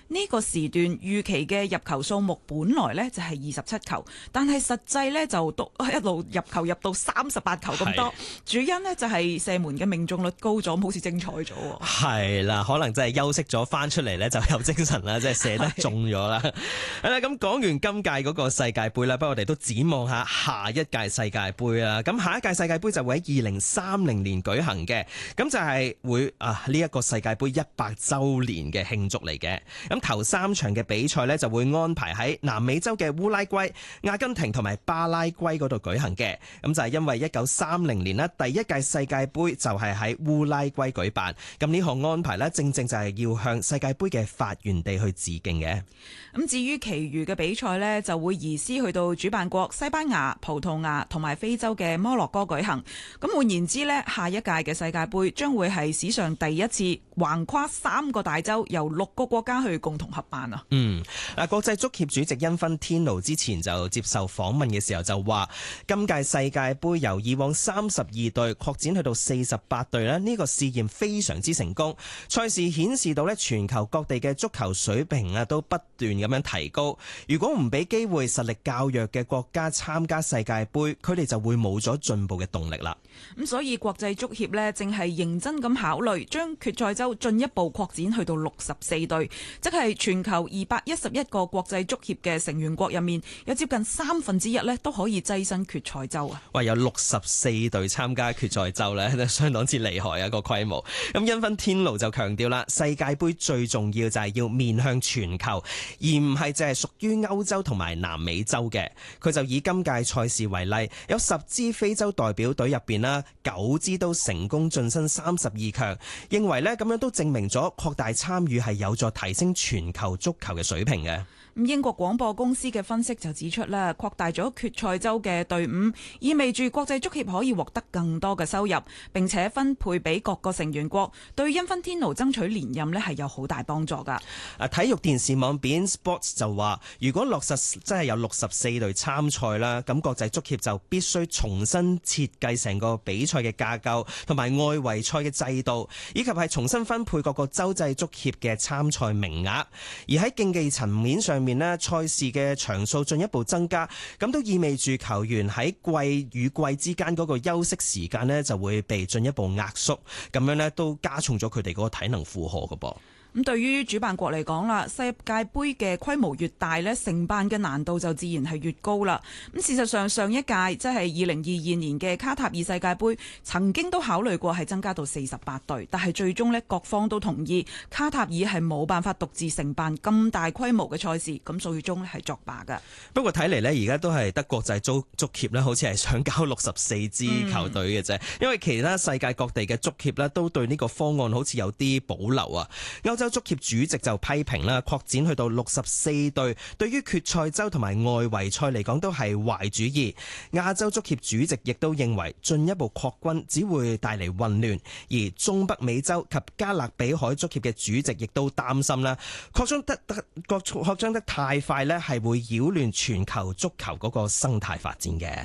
呢個時段預期嘅入球數目本來呢就係27球，但係實際呢就一路入球入到38球咁多。主因呢就係射門嘅命中率高咗，好似精彩咗。 係啦，可能真係休息咗翻出嚟呢就有精神啦，即係射得中咗啦。係啦，咁講完今屆嗰個世界盃啦，不過我哋都展望下下一屆世界盃啦。咁下一屆世界盃就會喺2030年舉行嘅，咁就係會呢一個世界盃100週年嘅慶祝嚟嘅。咁頭3場嘅比賽呢，就會安排喺南美洲嘅烏拉圭、阿根廷同埋巴拉圭嗰度舉行嘅。咁就係因為1930年呢，第一屆世界盃就係喺烏拉圭舉辦。咁呢項安排呢，正正就係要向世界盃嘅發源地去致敬嘅。 咁至於其餘嘅比賽呢，就會移師去到主辦國西班牙、葡萄牙同埋非洲嘅摩洛哥舉行。咁換言之呢，下一屆嘅世界盃將會係史上第一次橫跨3個大洲，由6個國家去共同合辦啊。 國際足協主席因芬天奴之前就接受訪問嘅時候就話，今屆世界盃由以往32隊擴展去到48隊咧，呢個試驗非常之成功。賽事顯示到咧，全球各地嘅足球水平都不斷咁樣提高。如果唔俾機會實力較弱嘅國家參加世界盃，佢哋就會冇咗進步嘅動力啦。 咁所以國際足協呢，正係認真咁考慮將決賽周進一步擴展去到64隊，即係全球211個國際足協嘅成員國入面，有接近1/3呢都可以躋身決賽周啊！ 哇，有64隊參加決賽周呢，相當之厲害啊個規模。咁因芬天奴就強調啦，世界盃最重要就係要面向全球，而唔係淨係屬於歐洲同埋南美洲嘅。佢就以今屆賽事為例，有10支非洲代表隊入邊啦，9支都成功晉身32強，認為呢咁樣都證明咗擴大參與係有助提升全球足球嘅水平嘅。 英國廣播公司嘅分析就指出啦，擴大咗決賽周嘅隊伍，意味住國際足協可以獲得更多嘅收入，並且分配俾各個成員國，對因芬天奴爭取連任呢係有好大幫助㗎。 體育電視網 beIN Sports 就話，如果落實真係有64隊參賽啦，咁國際足協就必須重新設計成個比賽嘅架構同埋外圍賽嘅制度，以及係重新分配各個洲際足協嘅參賽名額。而喺競技層面上面呢，賽事嘅場數進一步增加，咁都意味住球員喺季與季之間嗰個休息時間呢就會被進一步壓縮，咁樣呢都加重咗佢哋嗰個體能負荷㗎噃。 咁對於主辦國嚟講啦，世界盃嘅規模越大呢，承辦嘅難度就自然係越高啦。咁事實上，上一屆即係2022年嘅卡塔爾世界盃，曾經都考慮過係增加到48隊，但係最終呢，各方都同意卡塔爾係冇辦法獨自承辦咁大規模嘅賽事，咁最終呢係作罷㗎。 不過睇嚟呢，而家都係得國際足協呢，好似係想搞64支球隊嘅啫，因為其他世界各地嘅足協呢，都對呢個方案好似有啲保留啊。歐洲足協主席就批評啦，擴展去到64隊，對於決賽周同埋外圍賽嚟講都係壞主意。亞洲足協主席亦都認為進一步擴軍只會帶嚟混亂，而中北美洲及加勒比海足協嘅主席亦都擔心啦，擴張得太快呢係會擾亂全球足球嗰個生態發展嘅。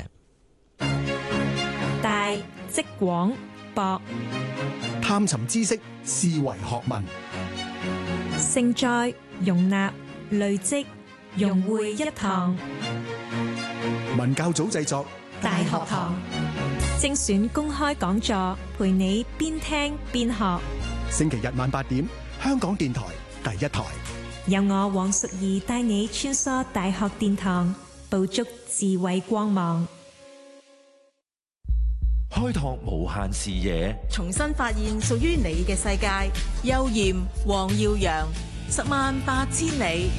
大即廣博， 探尋知識，思維學問， 盛載容納累積融匯一堂。 文教組製作， 大學堂精選公開講座，陪你邊聽邊學。 星期日晚8點，香港電台第一台。 由我黃淑儀帶你穿梭大學殿堂，捕捉智慧光芒， 開拓無限視野， 重新發現屬於你嘅世界。邱賢、黃耀揚，108000里。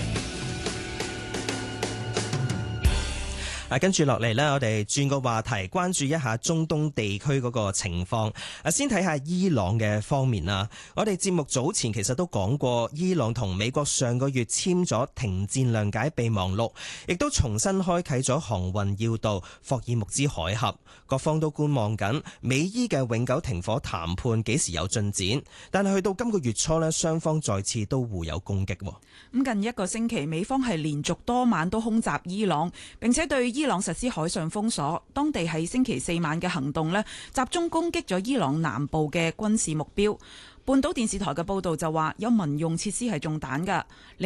跟住落嚟呢，我哋轉個話題，關注一下中東地區嗰個情況。先睇下伊朗嘅方面啦。我哋節目早前其實都講過，伊朗同美國上個月簽咗停戰諒解備忘錄，亦都重新開啟咗航運要道霍爾木茲海峽。各方都觀望緊美伊嘅永久停火談判幾時有進展。但係去到今個月初呢，雙方再次都互有攻擊。 咁近一個星期，美方係連續多晚都空襲伊朗，並且對伊朗實施海上封鎖。當地喺星期4晚嘅行動呢，集中攻擊咗伊朗南部嘅軍事目標。半島電視台嘅報導就話，有民用設施係中彈㗎。